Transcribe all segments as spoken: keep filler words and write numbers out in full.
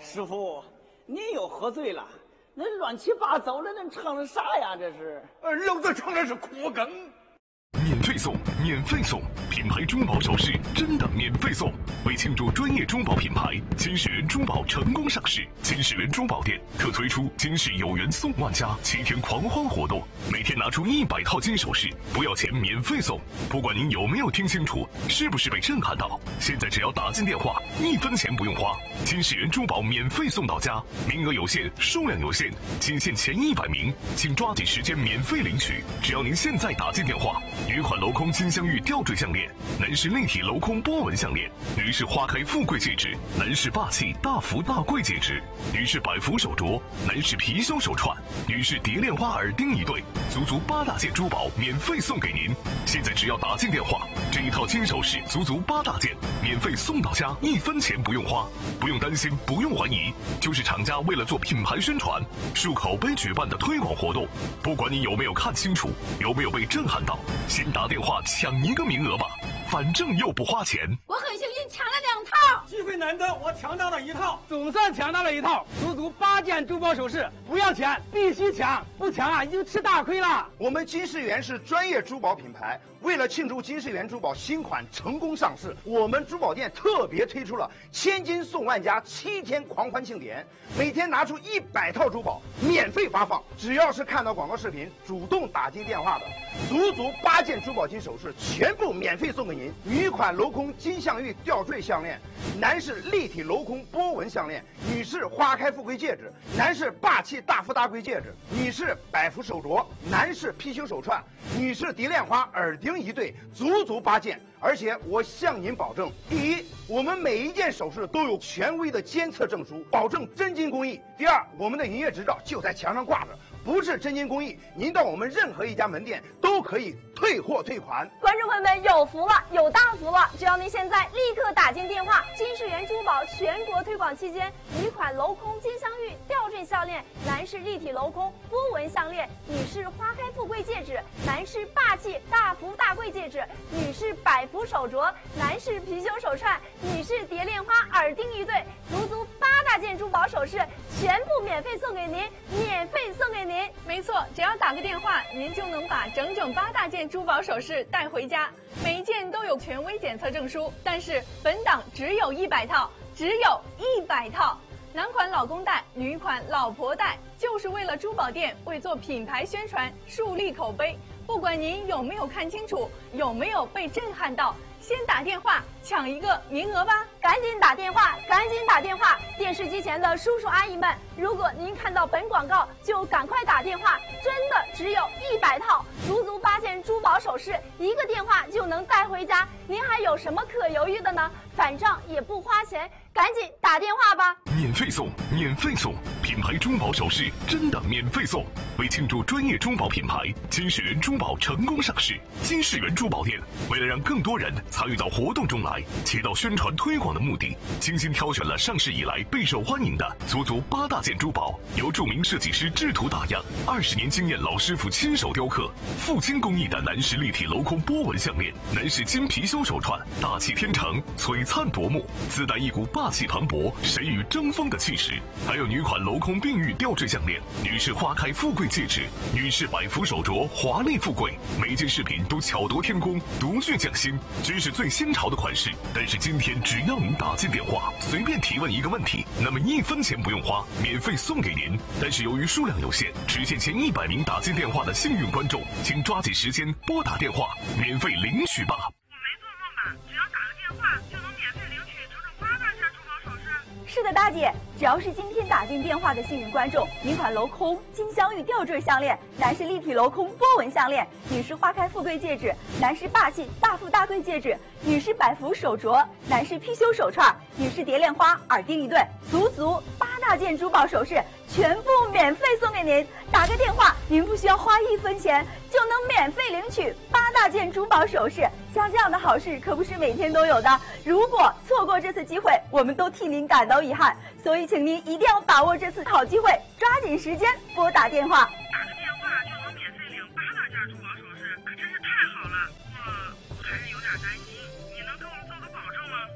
师傅，您又喝醉了，那乱七八糟的，那唱的啥呀？这是？ 呃，老子唱的是苦梗。 免费送，免费送，品牌珠宝首饰真的免费送。为庆祝专业珠宝品牌金世缘珠宝成功上市，金世缘珠宝店特推出金世有缘送万家七天狂欢活动，每天拿出一百套金首饰，不要钱免费送。不管您有没有听清楚，是不是被震撼到，现在只要打进电话，一分钱不用花，金世缘珠宝免费送到家，名额有限，数量有限，仅限前一百名，请抓紧时间免费领取。只要您现在打进电话，女款镂空金镶玉吊坠项链，男士立体镂空波纹项链，女士花开富贵戒指，男士霸气大福大贵戒指，女士百福手镯，男士貔貅手串，女士蝶恋花耳钉一对，足足八大件珠宝免费送给您。现在只要打进电话，这一套金首饰足足八大件免费送到家，一分钱不用花，不用担心，不用怀疑，就是厂家为了做品牌宣传，漱口杯举办的推广活动。不管你有没有看清楚，有没有被震撼到，先打电话抢一个名额吧，反正又不花钱。 我很幸运抢了两套， 机会难得，我抢到了一套， 总算抢到了一套，足足八件珠宝首饰，不要钱，必须抢，不抢啊你就吃大亏了。 我们金世缘是专业珠宝品牌，为了庆祝金世缘珠宝新款成功上市，我们珠宝店特别推出了千金送万家七天狂欢庆典，每天拿出一百套珠宝免费发放，只要是看到广告视频主动打进电话的，足足八件珠宝金首饰全部免费送给您。女款镂空金镶玉吊坠项链，男士立体镂空波纹项链，女士花开富贵戒指，男士霸气大富大贵戒指，女士百福手镯，男士貔貅手串，女士蝶恋花耳钉一对，足足八件。而且我向您保证，第一，我们每一件首饰都有权威的监测证书，保证真金工艺；第二，我们的营业执照就在墙上挂着，不是真金工艺，您到我们任何一家门店都可以退货退款。 观众朋友们有福了，有大福了！只要您现在立刻打进电话，金世缘珠宝全国推广期间，女款镂空金镶玉吊坠项链，男士立体镂空波纹项链，女士花开富贵戒指，男士霸气大福大贵戒指，女士百福手镯，男士貔貅手串，女士蝶恋花耳钉一对，足足八大件珠宝首饰全部免费送给您，免费送给您。 没错，只要打个电话，您就能把整整八大件珠宝首饰带回家，每一件都有权威检测证书。但是本档只有一百套，只有一百套。男款老公戴，女款老婆戴，就是为了珠宝店为做品牌宣传树立口碑。不管您有没有看清楚，有没有被震撼到，先打电话抢一个名额吧！ 赶紧打电话，赶紧打电话！电视机前的叔叔阿姨们，如果您看到本广告，就赶快打电话，真的只有一百套，足足八件珠宝首饰，一个电话就能带回家，您还有什么可犹豫的呢？反正也不花钱，赶紧打电话吧！ 免费送，免费送，品牌珠宝首饰真的免费送。为庆祝专业珠宝品牌金世缘珠宝成功上市，金世缘珠宝店为了让更多人参与到活动中来，起到宣传推广的目的，精心挑选了上市以来备受欢迎的足足八大件珠宝，由著名设计师制图打样，二十年经验老师傅亲手雕刻，富金工艺的男士立体镂空波纹项链，男士金貔貅手串，大气天成，璀璨夺目，自带一股霸气磅礴、谁与争锋的气势。还有女款镂空碧玉吊坠项链，女士花开富贵戒指，女士百福手镯，华丽富贵，每件饰品都巧夺天工，独具匠心，均是最新潮的款式。但是今天只要您打进电话，随便提问一个问题，那么一分钱不用花，免费送给您。但是由于数量有限，只限前一百名打进电话的幸运观众，请抓紧时间拨打电话，免费领取吧。 我没做梦吧？只要打个电话就能免费领取整整八大件珠宝首饰？ 是的，大姐，只要是今天打进电话的幸运观众，女款镂空金镶玉吊坠项链，男士立体镂空波纹项链，女士花开富贵戒指，男士霸气大富大贵戒指，女士百福手镯，男士貔貅手串，女士蝶恋花耳钉一对，足足八大件珠宝首饰全部免费送给您。打个电话，您不需要花一分钱就能免费领取八大件珠宝首饰。像这样的好事可不是每天都有的，如果错过这次机会，我们都替您感到遗憾。所以请您一定要把握这次好机会，抓紧时间拨打电话。 打个电话就能免费领八大件珠宝首饰，可真是太好了。我我还是有点担心，你能给我们做个保证吗？ 这个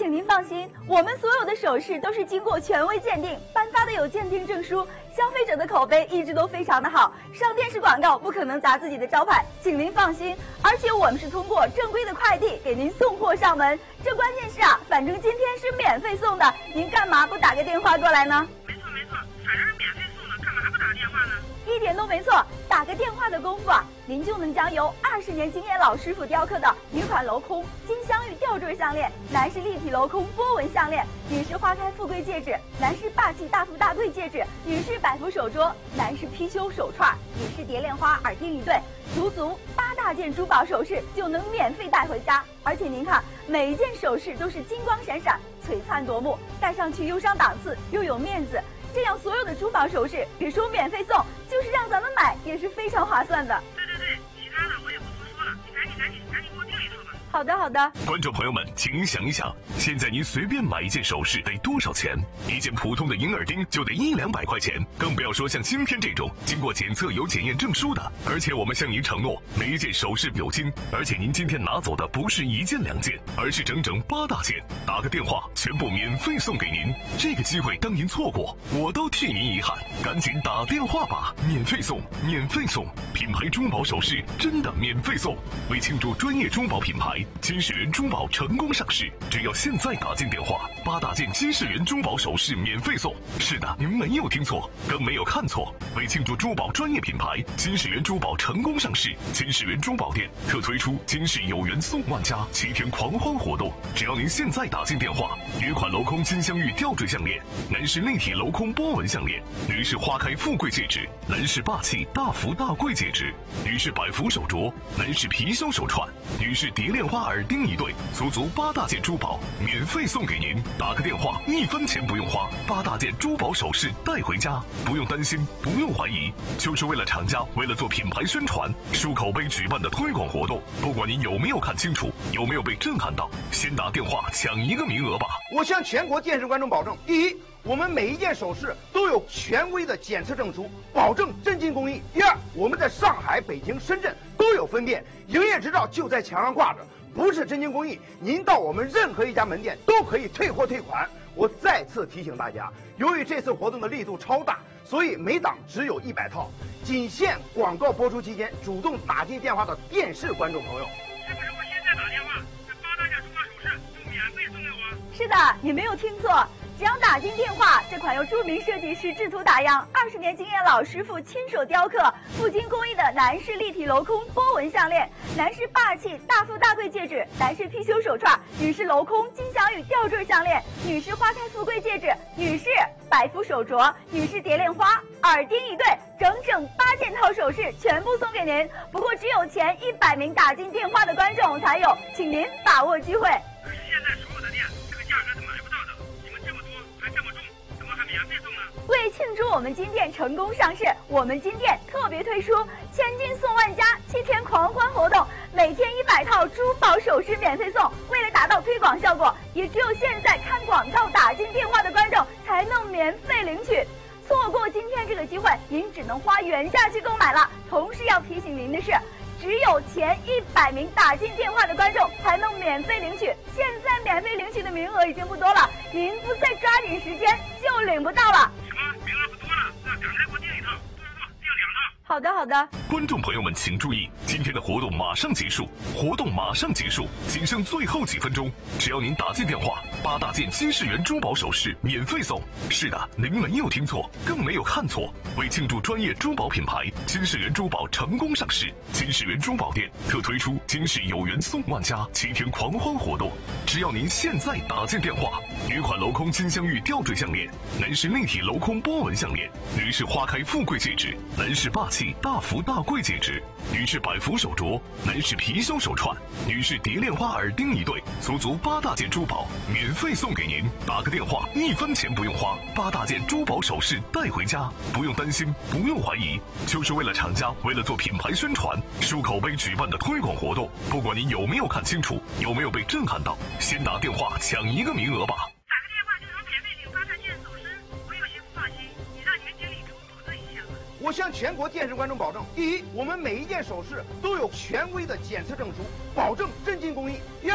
请您放心，我们所有的首饰都是经过权威鉴定颁发的有鉴定证书，消费者的口碑一直都非常的好，上电视广告不可能砸自己的招牌，请您放心。而且我们是通过正规的快递给您送货上门，这关键是啊，反正今天是免费送的，您干嘛不打个电话过来呢？ 没错没错，反正是免费送的，干嘛还不打电话呢？ 一点都没错，打个电话的功夫啊，您就能将由二十年经验老师傅雕刻的女款镂空金镶玉吊坠项链、男士立体镂空波纹项链、女士花开富贵戒指、男士霸气大富大贵戒指、女士百福手镯、男士貔貅手串、女士蝶恋花耳钉一对，足足八大件珠宝首饰就能免费带回家。而且您看，每一件首饰都是金光闪闪、璀璨夺目，戴上去又上档次又有面子。这样所有的珠宝首饰，别说免费送，就是让咱们买也是非常划算的。 对对对，其他的我也不多说了，你赶紧赶紧赶紧给我订一套吧。 好的好的。 观众朋友们，请您想一想，现在您随便买一件首饰得多少钱？一件普通的银耳钉就得一两百块钱，更不要说像今天这种经过检测有检验证书的。而且我们向您承诺，每一件首饰有金，而且您今天拿走的不是一件两件，而是整整八大件。打个电话，全部免费送给您。这个机会当您错过，我都替您遗憾。赶紧打电话吧，免费送，免费送！品牌珠宝首饰真的免费送。为庆祝专业珠宝品牌金世缘珠宝成功上市，只要现在打进电话，八大件金世缘珠宝首饰免费送。是的，您没有听错，更没有看错。为庆祝珠宝专业品牌金世缘珠宝成功上市，金世缘珠宝店特推出金世有缘送万家七天狂欢活动。只要您现在打进电话，女款镂空金镶玉吊坠项链，男士立体镂空波纹项链，女士花开富贵戒指，男士霸气大福大贵戒指，女士百福手镯，男士貔貅手串，女士蝶恋花耳钉一对，足足八大件珠宝免费送给您。打个电话，一分钱不用花，八大件珠宝首饰带回家，不用担心，不用怀疑，就是为了厂家，为了做品牌宣传、树口碑举办的推广活动。不管您有没有看清楚，有没有被震撼到，先打电话抢一个名额吧。 我向全国电视观众保证：第一，我们每一件首饰都有权威的检测证书，保证真金工艺；第二，我们在上海、北京、深圳都有分店，营业执照就在墙上挂着，不是真金工艺，您到我们任何一家门店都可以退货退款。我再次提醒大家，由于这次活动的力度超大，所以每档只有一百套，仅限广告播出期间主动打进电话的电视观众朋友。 是不是我现在打电话，这八大件珠宝首饰就免费送给我？ 是的，你没有听错。只要打进电话，这款由著名设计师制图打样、二十年经验老师傅亲手雕刻、富金工艺的男士立体镂空波纹项链、男士霸气大富大贵戒指、男士貔貅手串、女士镂空金镶玉吊坠项链、女士花开富贵戒指、女士百福手镯、女士蝶恋花耳钉一对，整整八件套首饰全部送给您。不过只有前一百名打进电话的观众才有，请您把握机会。 可是现在所有的店这个价格是买不到的，你们这么多还这么重，怎么还免费送呢？ 为庆祝我们金店成功上市，我们金店特别推出千金送万家七天狂欢活动，每天一百套珠宝首饰免费送。为了达到推广效果，也只有现在看广告打进电话的观众才能免费领取。错过今天这个机会，您只能花原价去购买了。同时要提醒您的是，只有前一百名打进电话的观众才能免费领取，现在免费领取的名额已经不多了，您不再抓紧时间就领不到了。 什么？名额不多了？那赶快给我订一套，不不不，订两套。 好的好的。 观众朋友们请注意，今天的活动马上结束，活动马上结束，仅剩最后几分钟。只要您打进电话，八大件金世缘珠宝首饰免费送。是的，您没有听错，更没有看错。为庆祝专业珠宝品牌金世缘珠宝成功上市，金世缘珠宝店特推出金世有缘送万家七天狂欢活动。只要您现在打进电话，女款镂空金镶玉吊坠项链，男士立体镂空波纹项链，女士花开富贵戒指，男士霸气大福大贵戒指，女士百福手镯，男士貔貅手串，女士蝶恋花耳钉一对，足足八大件珠宝免费送给您。打个电话，一分钱不用花，八大件珠宝首饰带回家，不用担心，不用怀疑，就是为了厂家，为了做品牌宣传、树口碑举办的推广活动。不管您有没有看清楚，有没有被震撼到，先打电话抢一个名额吧。 打个电话就能免费领八大件首饰，我有些不放心，你让你们经理给我保证一下吧。 我向全国电视观众保证：第一，我们每一件首饰都有权威的检测证书，保证真金工艺；第二，